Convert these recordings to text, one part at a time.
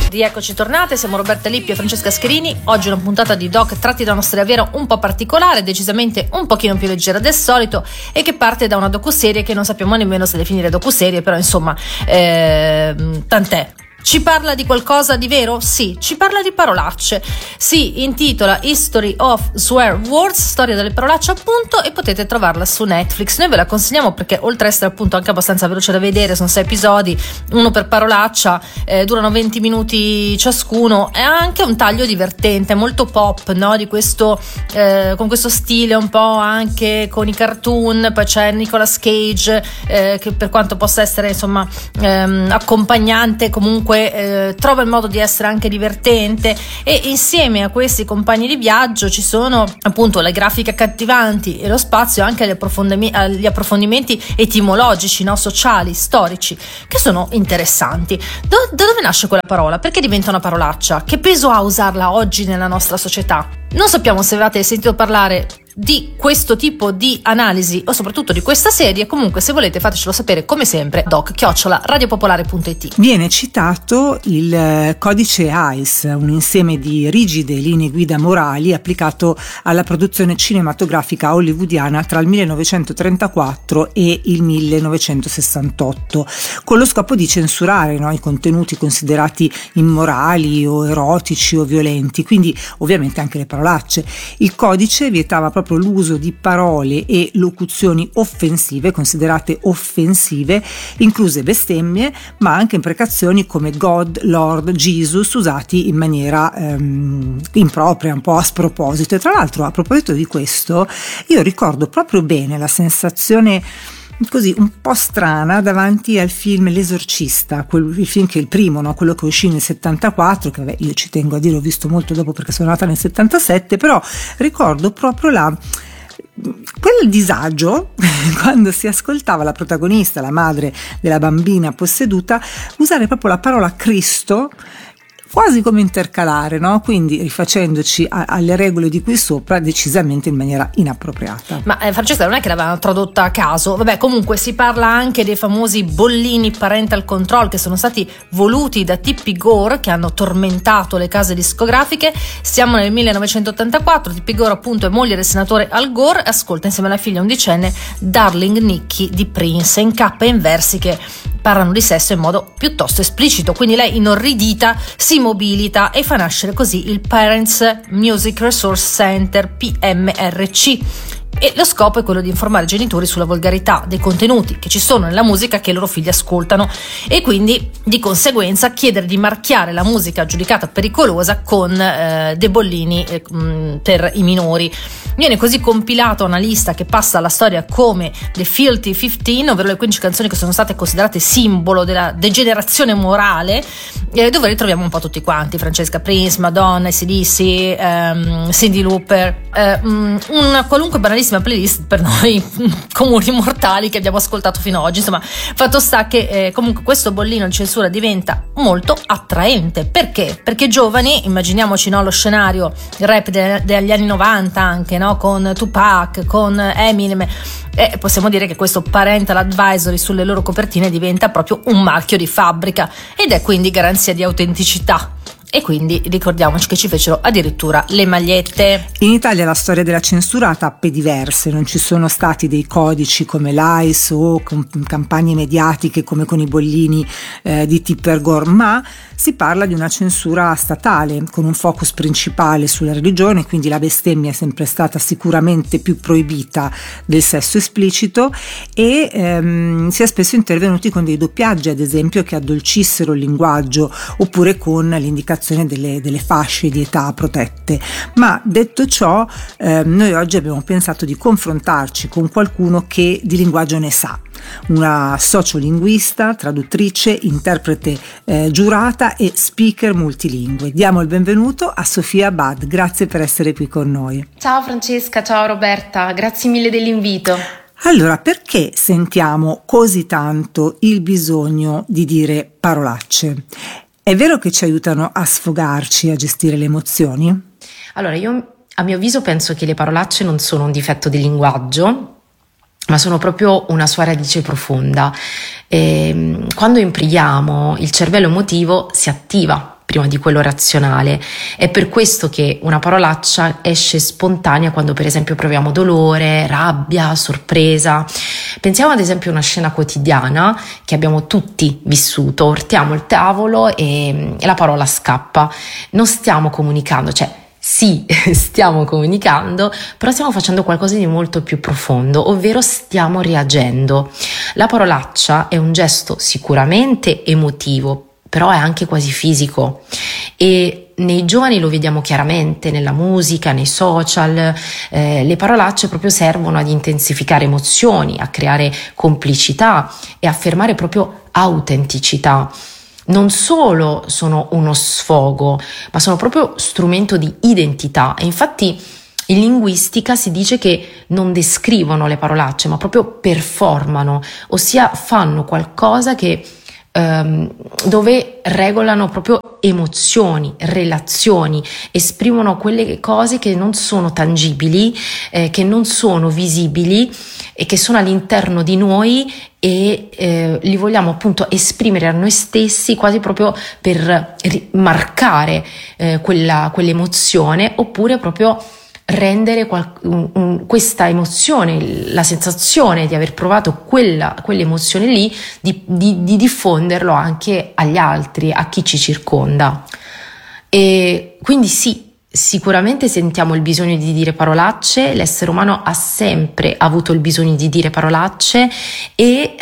Rieccoci tornate, siamo Roberta Lippi e Francesca Scherini. Oggi una puntata di Doc tratti da una storia vera un po' particolare, decisamente un pochino più leggera del solito, e che parte da una docuserie che non sappiamo nemmeno se definire docuserie, però insomma tant'è. Ci parla di qualcosa di vero? Sì, ci parla di parolacce. Si intitola History of Swear Words, storia delle parolacce appunto, e potete trovarla su Netflix. Noi ve la consigliamo perché oltre a essere appunto anche abbastanza veloce da vedere, sono 6 episodi, uno per parolaccia, durano 20 minuti ciascuno, è anche un taglio divertente, molto pop, no? Di questo con questo stile un po' anche con i cartoon. Poi c'è Nicolas Cage che per quanto possa essere insomma accompagnante, comunque trova il modo di essere anche divertente, e insieme a questi compagni di viaggio ci sono appunto le grafiche accattivanti e lo spazio anche agli approfondimenti etimologici, no? Sociali, storici, che sono interessanti. Da dove nasce quella parola? Perché diventa una parolaccia? Che peso ha usarla oggi nella nostra società? Non sappiamo se avete sentito parlare di questo tipo di analisi o soprattutto di questa serie. Comunque, se volete, fatecelo sapere come sempre. doc@radiopopolare.it. Viene citato il codice AIS, un insieme di rigide linee guida morali applicato alla produzione cinematografica hollywoodiana tra il 1934 e il 1968, con lo scopo di censurare, no, i contenuti considerati immorali o erotici o violenti, quindi ovviamente anche le parolacce. Il codice vietava proprio l'uso di parole e locuzioni offensive, considerate offensive, incluse bestemmie, ma anche imprecazioni come God, Lord, Jesus, usati in maniera impropria, un po' a sproposito. E tra l'altro, a proposito di questo, io ricordo proprio bene la sensazione così un po' strana davanti al film L'Esorcista, il film che è il primo, no? Quello che uscì nel 74, che vabbè, io ci tengo a dire, ho visto molto dopo perché sono nata nel 77, però ricordo proprio quel disagio quando si ascoltava la protagonista, la madre della bambina posseduta, usare proprio la parola Cristo quasi come intercalare, no? Quindi rifacendoci alle regole di qui sopra, decisamente in maniera inappropriata. Ma Francesca, non è che l'avevano tradotta a caso? Vabbè, comunque si parla anche dei famosi bollini parental control che sono stati voluti da Tippi Gore, che hanno tormentato le case discografiche. Siamo nel 1984, Tippi Gore appunto è moglie del senatore Al Gore, ascolta insieme alla figlia undicenne Darling Nikki di Prince, in cappa e in versi che parlano di sesso in modo piuttosto esplicito. Quindi lei, inorridita, si mobilita e fa nascere così il Parents Music Resource Center, PMRC. E lo scopo è quello di informare i genitori sulla volgarità dei contenuti che ci sono nella musica che i loro figli ascoltano, e quindi di conseguenza chiedere di marchiare la musica giudicata pericolosa con dei bollini per i minori. Viene così compilato una lista che passa alla storia come The Filthy 15, ovvero le 15 canzoni che sono state considerate simbolo della degenerazione morale, dove ritroviamo un po' tutti quanti: Francesca, Prince, Madonna, AC/DC, Cyndi Lauper, una qualunque banalissima playlist per noi comuni mortali che abbiamo ascoltato fino ad oggi. Insomma, fatto sta che comunque questo bollino di censura diventa molto attraente. Perché? Perché giovani, immaginiamoci, no, lo scenario rap degli anni 90 anche, no, con Tupac, con Eminem, possiamo dire che questo parental advisory sulle loro copertine diventa proprio un marchio di fabbrica, ed è quindi garanzia di autenticità. E quindi ricordiamoci che ci fecero addirittura le magliette. In Italia la storia della censura ha tappe diverse, non ci sono stati dei codici come l'AIS o campagne mediatiche come con i bollini di Tipper Gore, ma si parla di una censura statale con un focus principale sulla religione, quindi la bestemmia è sempre stata sicuramente più proibita del sesso esplicito, e si è spesso intervenuti con dei doppiaggi, ad esempio, che addolcissero il linguaggio, oppure con l'indicazione delle fasce di età protette. Ma detto ciò, noi oggi abbiamo pensato di confrontarci con qualcuno che di linguaggio ne sa, una sociolinguista, traduttrice, interprete giurata e speaker multilingue. Diamo il benvenuto a Sofia Abad, grazie per essere qui con noi. Ciao Francesca, ciao Roberta, grazie mille dell'invito. Allora, perché sentiamo così tanto il bisogno di dire parolacce? È vero che ci aiutano a sfogarci, a gestire le emozioni? Allora, io a mio avviso penso che le parolacce non sono un difetto del linguaggio, ma sono proprio una sua radice profonda. Quando imbrigliamo, il cervello emotivo si attiva prima di quello razionale. È per questo che una parolaccia esce spontanea quando per esempio proviamo dolore, rabbia, sorpresa. Pensiamo ad esempio a una scena quotidiana che abbiamo tutti vissuto: urtiamo il tavolo e la parola scappa. Non stiamo comunicando, cioè sì, stiamo comunicando, però stiamo facendo qualcosa di molto più profondo, ovvero stiamo reagendo. La parolaccia è un gesto sicuramente emotivo, però è anche quasi fisico, e nei giovani lo vediamo chiaramente nella musica, nei social. Le parolacce proprio servono ad intensificare emozioni, a creare complicità e affermare proprio autenticità. Non solo sono uno sfogo, ma sono proprio strumento di identità. E infatti in linguistica si dice che non descrivono le parolacce, ma proprio performano, ossia fanno qualcosa che dove regolano proprio emozioni, relazioni, esprimono quelle cose che non sono tangibili, che non sono visibili e che sono all'interno di noi, e li vogliamo appunto esprimere a noi stessi quasi proprio per marcare quell'emozione, oppure proprio rendere questa emozione, la sensazione di aver provato quell'emozione lì, di diffonderlo anche agli altri, a chi ci circonda. E quindi sì, sicuramente sentiamo il bisogno di dire parolacce. L'essere umano ha sempre avuto il bisogno di dire parolacce, e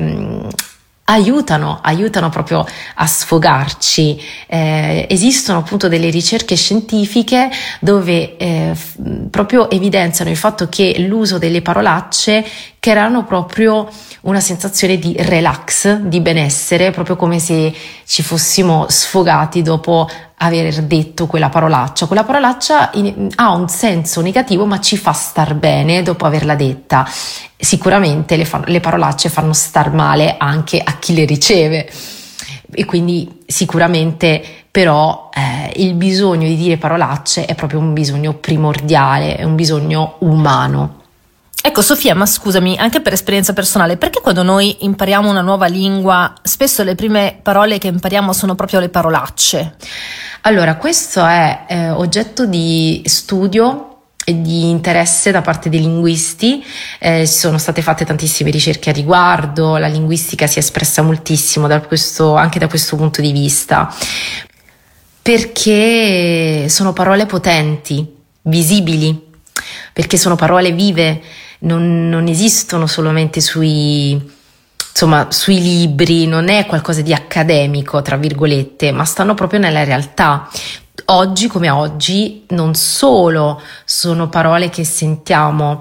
aiutano proprio a sfogarci. Esistono appunto delle ricerche scientifiche dove proprio evidenziano il fatto che l'uso delle parolacce creano proprio una sensazione di relax, di benessere, proprio come se ci fossimo sfogati dopo aver detto quella parolaccia. Quella parolaccia ha un senso negativo, ma ci fa star bene dopo averla detta. Sicuramente le parolacce fanno star male anche a chi le riceve, e quindi sicuramente però il bisogno di dire parolacce è proprio un bisogno primordiale, è un bisogno umano. Ecco Sofia, ma scusami, anche per esperienza personale, perché quando noi impariamo una nuova lingua spesso le prime parole che impariamo sono proprio le parolacce? Allora, questo è oggetto di studio e di interesse da parte dei linguisti. Ci sono state fatte tantissime ricerche a riguardo, la linguistica si è espressa moltissimo anche da questo punto di vista, perché sono parole potenti, visibili, perché sono parole vive, non esistono solamente sui libri, non è qualcosa di accademico, tra virgolette, ma stanno proprio nella realtà. Oggi come oggi non solo sono parole che sentiamo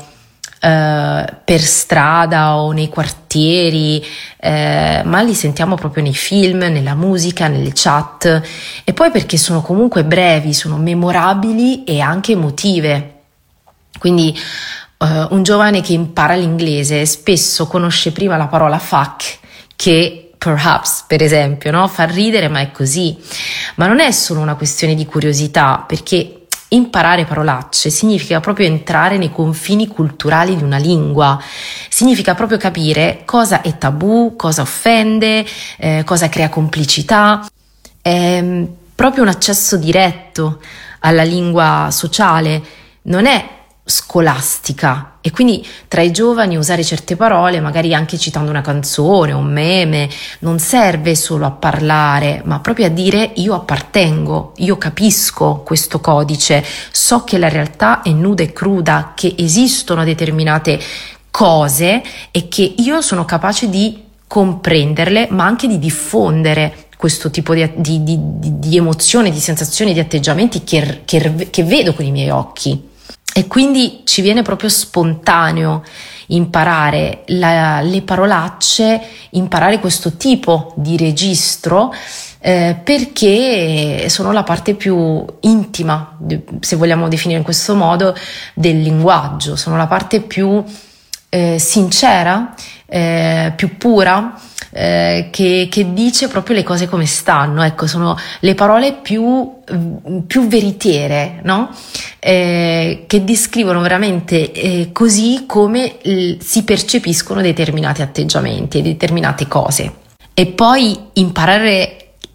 per strada o nei quartieri, ma li sentiamo proprio nei film, nella musica, nelle chat, e poi perché sono comunque brevi, sono memorabili e anche emotive. Quindi un giovane che impara l'inglese spesso conosce prima la parola fuck che perhaps, per esempio, no? Fa ridere, ma è così. Ma non è solo una questione di curiosità, perché imparare parolacce significa proprio entrare nei confini culturali di una lingua, significa proprio capire cosa è tabù, cosa offende, cosa crea complicità. È proprio un accesso diretto alla lingua sociale, non è scolastica, e quindi tra i giovani usare certe parole, magari anche citando una canzone, un meme, non serve solo a parlare, ma proprio a dire: io appartengo, io capisco questo codice, so che la realtà è nuda e cruda, che esistono determinate cose e che io sono capace di comprenderle, ma anche di diffondere questo tipo di emozione, di sensazioni, di atteggiamenti che vedo con i miei occhi. E quindi ci viene proprio spontaneo imparare le parolacce, imparare questo tipo di registro, perché sono la parte più intima, se vogliamo definire in questo modo, del linguaggio, sono la parte più sincera, più pura, che dice proprio le cose come stanno. Ecco, sono le parole più veritiere, no? Che descrivono veramente così come si percepiscono determinati atteggiamenti e determinate cose. E poi imparare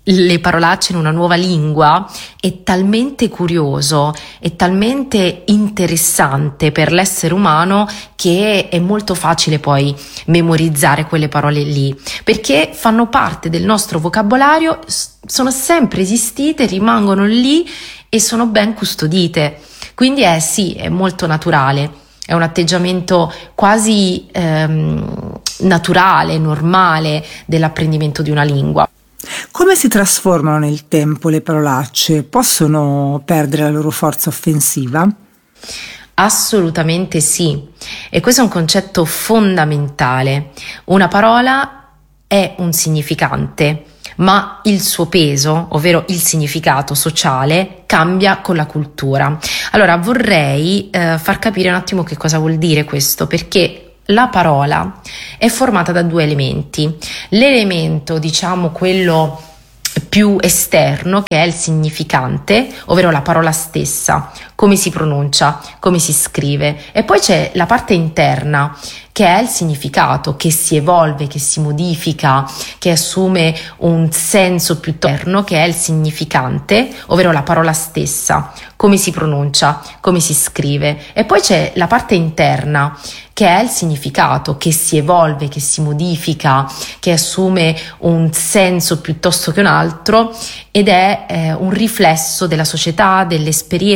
le parolacce in una nuova lingua è talmente curioso, è talmente interessante per l'essere umano che è molto facile poi memorizzare quelle parole lì, perché fanno parte del nostro vocabolario, sono sempre esistite, rimangono lì e sono ben custodite. Quindi sì, è molto naturale, è un atteggiamento quasi naturale, normale dell'apprendimento di una lingua. Come si trasformano nel tempo le parolacce? Possono perdere la loro forza offensiva? Assolutamente sì, e questo è un concetto fondamentale. Una parola è un significante, ma il suo peso, ovvero il significato sociale, cambia con la cultura. Allora vorrei far capire un attimo che cosa vuol dire questo, perché la parola è formata da due elementi. L'elemento, diciamo, quello più esterno, che è il significante, ovvero la parola stessa, come si pronuncia, come si scrive, e poi c'è la parte interna, che è il significato, che si evolve, che si modifica, che assume un senso più interno, che è il significante, ovvero la parola stessa, come si pronuncia, come si scrive, e poi c'è la parte interna, che è il significato, che si evolve, che si modifica, che assume un senso piuttosto che un altro, ed è un riflesso della società, delle esperienze